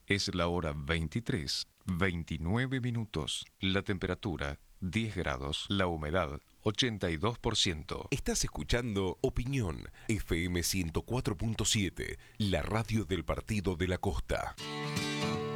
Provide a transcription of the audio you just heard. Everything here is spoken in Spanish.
Es la hora 23:29. La temperatura 10 grados. La humedad 82%. Estás escuchando Opinión FM 104.7, la radio del Partido de la Costa.